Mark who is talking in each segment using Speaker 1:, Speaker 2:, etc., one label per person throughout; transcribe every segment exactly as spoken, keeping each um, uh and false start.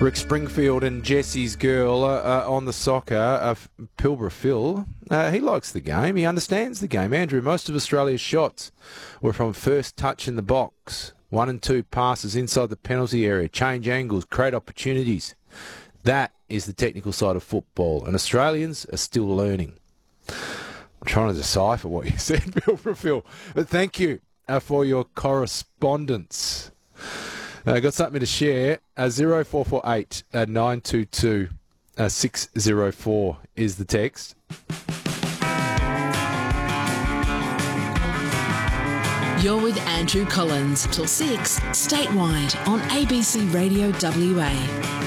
Speaker 1: Rick Springfield and Jesse's girl uh, uh, on the soccer, uh, Pilbara Phil. Uh, he likes the game. He understands the game. Andrew, most of Australia's shots were from first touch in the box. One and two passes inside the penalty area, change angles, create opportunities. That is the technical side of football, and Australians are still learning. I'm trying to decipher what you said, Pilbara Phil. But thank you uh, for your correspondence. I uh, got something to share. Uh, zero four four eight uh, nine two two uh, six zero four is the text.
Speaker 2: You're with Andrew Collins till six, statewide on A B C Radio W A.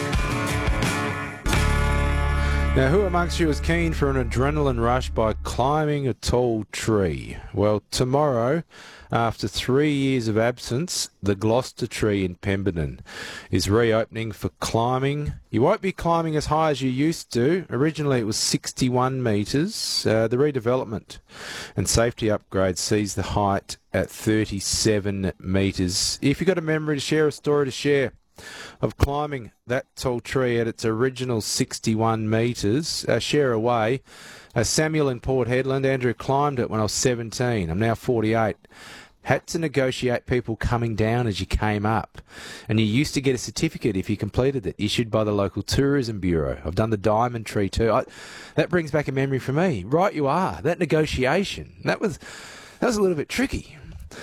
Speaker 1: Now, who amongst you is keen for an adrenaline rush by climbing a tall tree? Well, tomorrow, after three years of absence, the Gloucester Tree in Pemberton is reopening for climbing. You won't be climbing as high as you used to. Originally, it was sixty-one metres. Uh, the redevelopment and safety upgrade sees the height at thirty-seven metres. If you've got a memory to share, a story to share of climbing that tall tree at its original sixty-one metres, uh, share away. Uh, Samuel in Port Hedland, Andrew climbed it when I was seventeen. I'm now forty-eight. Had to negotiate people coming down as you came up. And you used to get a certificate if you completed it, issued by the local tourism bureau. I've done the Diamond Tree too. I, that brings back a memory for me. Right you are. That negotiation, that was, that was a little bit tricky.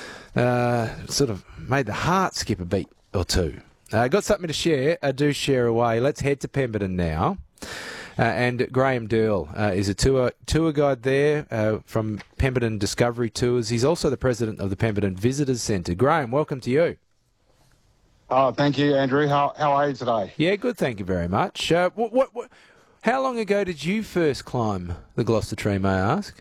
Speaker 1: Uh, sort of made the heart skip a beat or two. Uh, got something to share. Uh, do share away. Let's head to Pemberton now. Uh, and Graham Durl uh, is a tour tour guide there uh, from Pemberton Discovery Tours. He's also the president of the Pemberton Visitors Centre. Graham, welcome to you.
Speaker 3: Oh, thank you, Andrew. How how are you today?
Speaker 1: Yeah, good. Thank you very much. Uh, what, what what? How long ago did you first climb the Gloucester Tree? May I ask?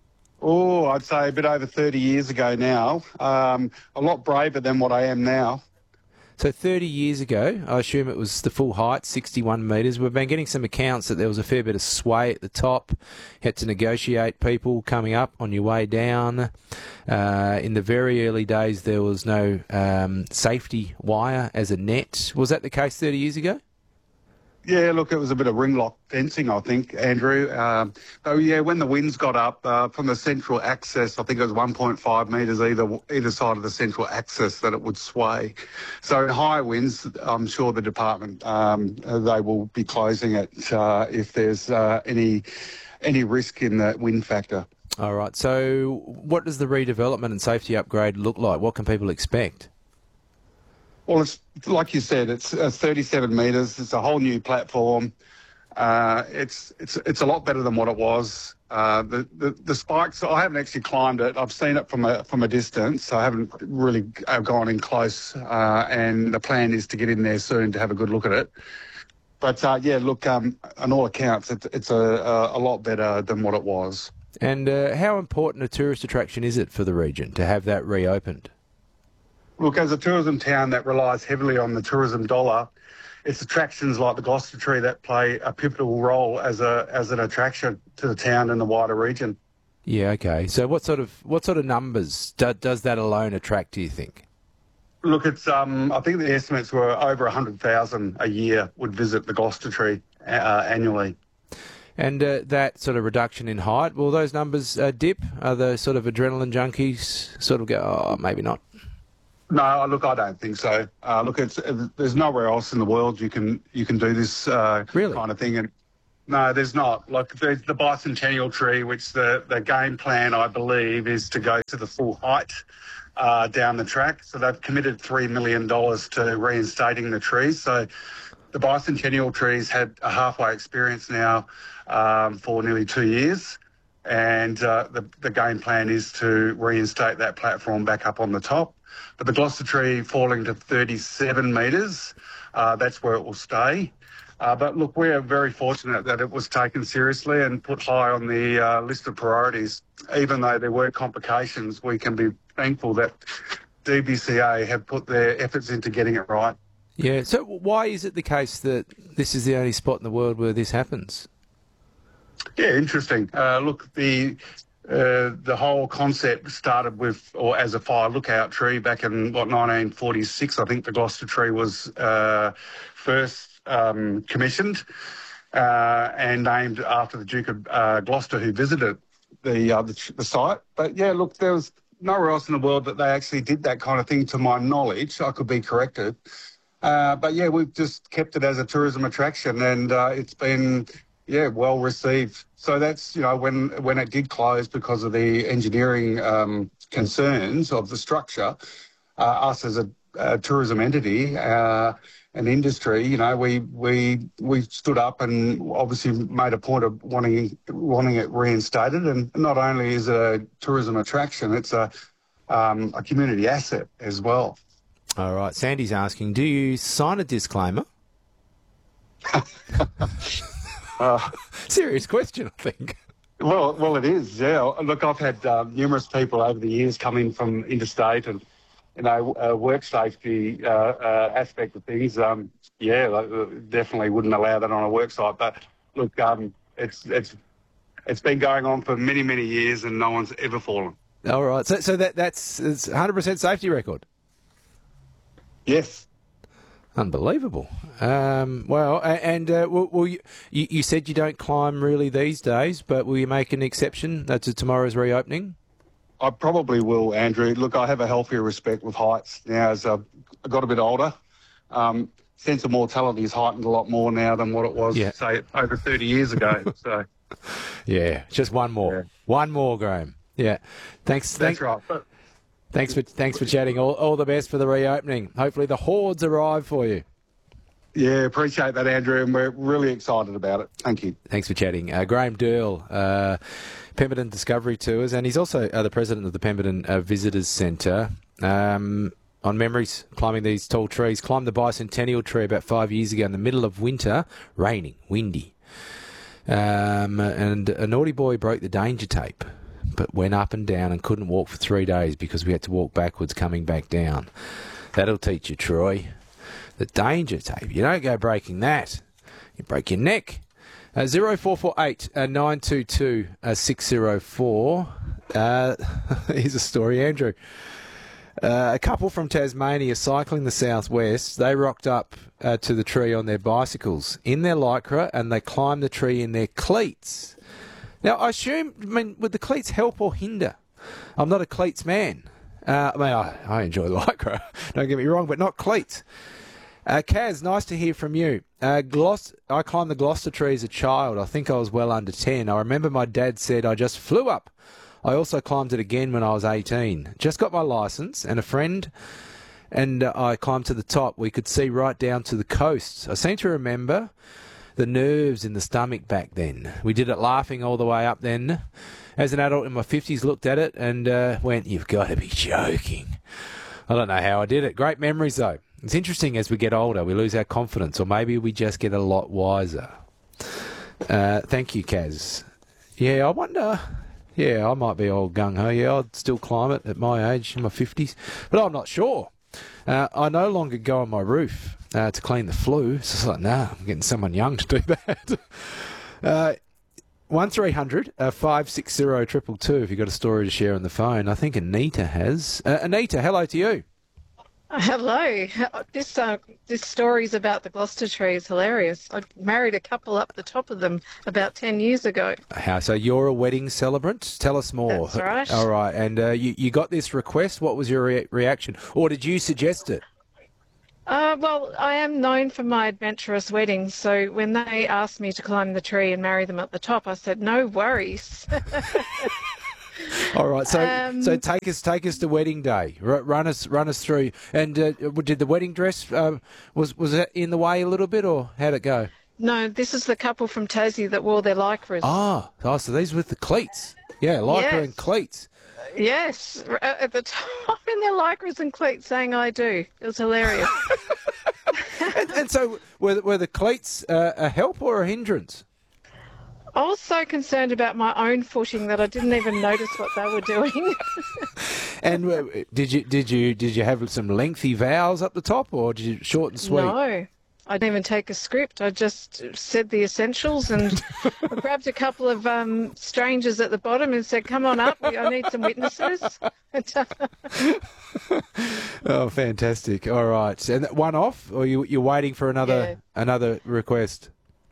Speaker 3: Oh, I'd say a bit over thirty years ago now. Um, a lot braver than what I am now.
Speaker 1: So thirty years ago, I assume it was the full height, sixty-one metres. We've been getting some accounts that there was a fair bit of sway at the top. Had to negotiate people coming up on your way down. Uh, in the very early days, there was no um, safety wire as a net. Was that the case thirty years ago?
Speaker 3: Yeah, look, it was a bit of ring lock fencing, I think, Andrew. Um, oh, yeah, when the winds got up uh, from the central axis, I think it was one point five metres either either side of the central axis that it would sway. So in high winds, I'm sure the department, um, they will be closing it uh, if there's uh, any any risk in the wind factor.
Speaker 1: All right. So what does the redevelopment and safety upgrade look like? What can people expect?
Speaker 3: Well, it's like you said, it's uh, thirty-seven metres. It's a whole new platform. Uh, it's it's it's a lot better than what it was. Uh, the, the the spikes. I haven't actually climbed it. I've seen it from a from a distance. I haven't really uh, gone in close. Uh, and the plan is to get in there soon to have a good look at it. But uh, yeah, look, um, on all accounts, it's it's a a lot better than what it was.
Speaker 1: And uh, how important a tourist attraction is it for the region to have that reopened?
Speaker 3: Look, as a tourism town that relies heavily on the tourism dollar, it's attractions like the Gloucester Tree that play a pivotal role as a as an attraction to the town and the wider region.
Speaker 1: Yeah, okay. So what sort of what sort of numbers do, does that alone attract, do you think?
Speaker 3: Look, it's um, I think the estimates were over one hundred thousand a year would visit the Gloucester Tree uh, annually.
Speaker 1: And uh, that sort of reduction in height, will those numbers uh, dip? Are the sort of adrenaline junkies sort of go, oh, maybe not?
Speaker 3: No, look, I don't think so. Uh, look, it's there's nowhere else in the world you can you can do this uh,
Speaker 1: really?
Speaker 3: kind of thing. And no, there's not. Like there's the bicentennial tree, which the, the game plan, I believe, is to go to the full height uh, down the track. So they've committed three million dollars to reinstating the trees. So the bicentennial trees had a halfway experience now um, for nearly two years. And uh, the, the game plan is to reinstate that platform back up on the top. But the Gloucester Tree falling to thirty-seven metres, uh, that's where it will stay. Uh, but look, we're very fortunate that it was taken seriously and put high on the uh, list of priorities. Even though there were complications, we can be thankful that D B C A have put their efforts into getting it right.
Speaker 1: Yeah, so why is it the case that this is the only spot in the world where this happens?
Speaker 3: Yeah, interesting. Uh, look, the uh, the whole concept started with, or as a fire lookout tree back in, what, nineteen forty-six, I think the Gloucester tree was uh, first um, commissioned uh, and named after the Duke of uh, Gloucester who visited the, uh, the the site. But, yeah, look, there was nowhere else in the world that they actually did that kind of thing, to my knowledge. I could be corrected. Uh, but, yeah, we've just kept it as a tourism attraction, and uh, it's been, yeah, well received. So that's, you know, when when it did close because of the engineering um, concerns of the structure, uh, us as a, a tourism entity, uh, an industry, you know, we we we stood up and obviously made a point of wanting wanting it reinstated. And not only is it a tourism attraction, it's a um, a community asset as well.
Speaker 1: All right. Sandy's asking, do you sign a disclaimer? uh, Serious question, I think.
Speaker 3: Well, well, it is, yeah. Look, I've had um, numerous people over the years come in from interstate and, you know, uh, work safety uh, uh, aspect of things. Um, yeah, like, definitely wouldn't allow that on a work site. But look, um, it's it's it's been going on for many, many years, and no one's ever fallen.
Speaker 1: All right. So, so that that's it's one hundred percent safety record.
Speaker 3: Yes.
Speaker 1: Unbelievable. Um, well, and uh, will, will you, you, you said you don't climb really these days, but will you make an exception to tomorrow's reopening?
Speaker 3: I probably will, Andrew. Look, I have a healthier respect with heights now as I've got a bit older. Um, sense of mortality is heightened a lot more now than what it was, yeah. say, over thirty years ago. So,
Speaker 1: yeah, just one more. Yeah. One more, Graham. Yeah. Thanks.
Speaker 3: That's
Speaker 1: thank-
Speaker 3: right. But,
Speaker 1: Thanks for thanks for chatting. All, all the best for the reopening. Hopefully the hordes arrive for you.
Speaker 3: Yeah, appreciate that, Andrew, and we're really excited about it. Thank you.
Speaker 1: Thanks for chatting. Uh, Graham Durl, uh, Pemberton Discovery Tours, and he's also uh, the president of the Pemberton uh, Visitors Centre. Um, on memories, climbing these tall trees. Climbed the bicentennial tree about five years ago in the middle of winter, raining, windy. Um, and a naughty boy broke the danger tape, but went up and down and couldn't walk for three days because we had to walk backwards coming back down. That'll teach you, Troy. The danger tape. You don't go breaking that. You break your neck. Uh, zero four four eight nine two two six zero four. Uh, here's a story, Andrew. Uh, a couple from Tasmania cycling the southwest, they rocked up uh, to the tree on their bicycles in their Lycra, and they climbed the tree in their cleats. Now, I assume, I mean, would the cleats help or hinder? I'm not a cleats man. Uh, I mean, I, I enjoy Lycra, don't get me wrong, but not cleats. Uh, Kaz, nice to hear from you. Uh, Glos- I climbed the Gloucester tree as a child. I think I was well under ten. I remember my dad said I just flew up. I also climbed it again when I was eighteen. Just got my licence, and a friend and uh, I climbed to the top. We could see right down to the coast. I seem to remember the nerves in the stomach back then. We did it laughing all the way up then. As an adult in my fifties, looked at it and uh, went, you've got to be joking. I don't know how I did it. Great memories, though. It's interesting as we get older, we lose our confidence, or maybe we just get a lot wiser. Uh, thank you, Kaz. Yeah, I wonder... Yeah, I might be old gung-ho. Yeah, I'd still climb it at my age, in my fifties. But I'm not sure. Uh, I no longer go on my roof uh, to clean the flue. It's just like, nah, I'm getting someone young to do that. uh, one three hundred five six zero two two two if you've got a story to share on the phone. I think Anita has. Uh, Anita, hello to you.
Speaker 4: Hello. This uh, this story is about the Gloucester tree. Is hilarious. I married a couple up the top of them about ten years ago.
Speaker 1: How so? You're a wedding celebrant. Tell us more.
Speaker 4: That's right.
Speaker 1: All right. And uh, you you got this request. What was your re- reaction, or did you suggest it?
Speaker 4: Uh, well, I am known for my adventurous weddings, so when they asked me to climb the tree and marry them at the top, I said no worries.
Speaker 1: All right, so
Speaker 4: um,
Speaker 1: so take us take us to wedding day. R- run us run us through. And uh, did the wedding dress uh, was was that in the way a little bit, or how'd it go?
Speaker 4: No, this is the couple from Tassie that wore their lycras.
Speaker 1: Ah, oh, so these with the cleats. Yeah, lycra
Speaker 4: yes.
Speaker 1: and cleats.
Speaker 4: Yes, at the top in their lycras and cleats, saying "I do." It was hilarious.
Speaker 1: and, and so, were were the cleats uh, a help or a hindrance?
Speaker 4: I was so concerned about my own footing that I didn't even notice what they were doing.
Speaker 1: And uh, did you did you did you have some lengthy vows up the top, or did you short and sweet?
Speaker 4: No, I didn't even take a script. I just said the essentials and I grabbed a couple of um, strangers at the bottom and said, come on up, I need some witnesses.
Speaker 1: Oh, fantastic. All right. And one off, or you, you're waiting for another
Speaker 4: Yeah.
Speaker 1: another request?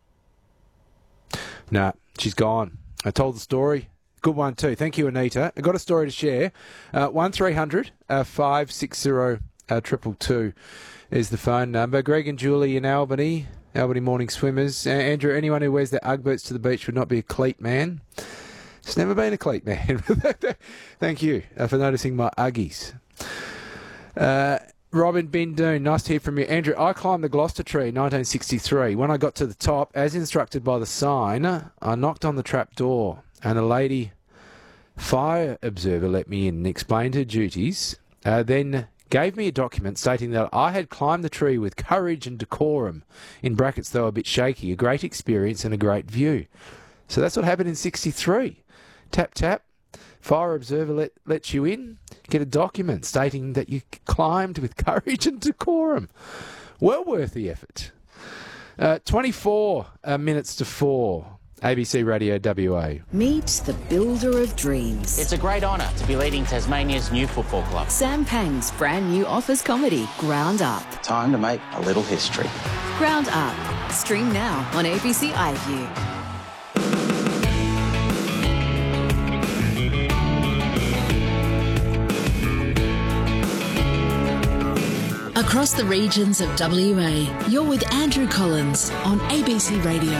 Speaker 1: No, she's gone. I told the story. Good one too. Thank you, Anita. I've got a story to share. Uh, one three hundred five six zero triple two is the phone number. Greg and Julie in Albany, Albany Morning Swimmers. Uh, Andrew, anyone who wears their Ugg boots to the beach would not be a cleat man. It's never been a cleat man. Thank you uh, for noticing my Uggies. Uh, Robin Bindoon, nice to hear from you. Andrew, I climbed the Gloucester tree in nineteen sixty-three. When I got to the top, as instructed by the sign, I knocked on the trap door and a lady fire observer let me in and explained her duties, uh, then gave me a document stating that I had climbed the tree with courage and decorum, in brackets though a bit shaky, a great experience and a great view. So that's what happened in sixty-three. Tap, tap. Fire observer let, lets you in, get a document stating that you climbed with courage and decorum. Well worth the effort. Uh, twenty-four uh, minutes to four. A B C Radio W A.
Speaker 2: Meet the builder of dreams.
Speaker 5: It's a great honour to be leading Tasmania's new football club.
Speaker 2: Sam Pang's brand new office comedy, Ground Up.
Speaker 5: Time to make a little history.
Speaker 2: Ground Up. Stream now on A B C iView. Across the regions of W A, you're with Andrew Collins on A B C Radio.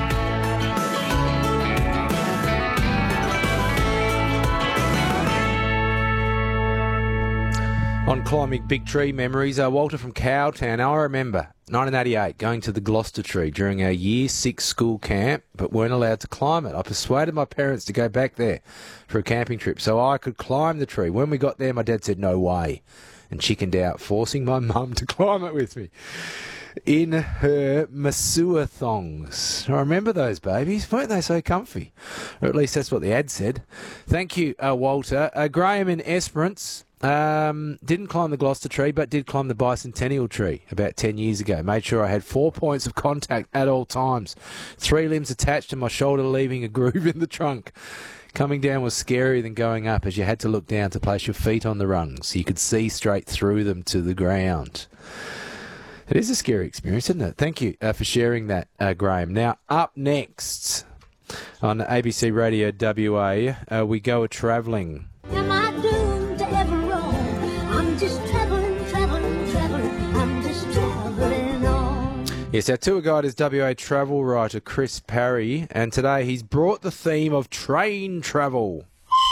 Speaker 1: On climbing big tree memories, uh, Walter from Cowtown. Now, I remember nineteen eighty-eight going to the Gloucester tree during our year six school camp, but weren't allowed to climb it. I persuaded my parents to go back there for a camping trip so I could climb the tree. When we got there, my dad said, no way, and chickened out, forcing my mum to climb it with me in her Masua thongs. I remember those babies. Weren't they so comfy? Or at least that's what the ad said. Thank you, uh, Walter. Uh, Graham in Esperance. Um, didn't climb the Gloucester tree, but did climb the bicentennial tree about ten years ago. Made sure I had four points of contact at all times. Three limbs attached to my shoulder, leaving a groove in the trunk. Coming down was scarier than going up, as you had to look down to place your feet on the rungs so you could see straight through them to the ground. It is a scary experience, isn't it? Thank you uh, for sharing that, uh, Graham. Now, up next on A B C Radio W A, uh, we go a-travelling.
Speaker 6: Am I doomed to ever roam? I'm just travelling, travelling, travelling. I'm just travelling on.
Speaker 1: Yes, our tour guide is W A travel writer Chris Parry, and today he's brought the theme of train travel.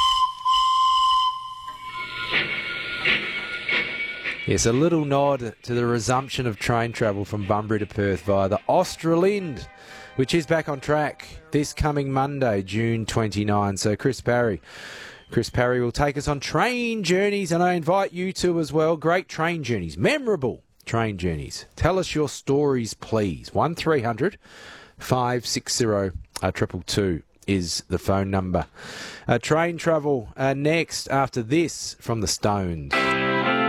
Speaker 1: Yes, a little nod to the resumption of train travel from Bunbury to Perth via the Australind, which is back on track this coming Monday, June twenty-ninth. So Chris Parry. Chris Parry will take us on train journeys, and I invite you to as well. Great train journeys, memorable train journeys. Tell us your stories, please. one three hundred five six zero two two is the phone number. Uh, train travel uh, next after this from the Stones.